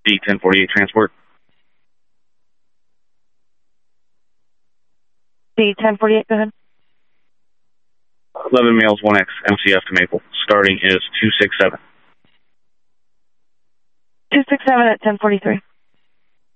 D1048 transport. D1048, go ahead. 11 males, 1X, MCF to Maple. Starting is 267. 267 at 1043.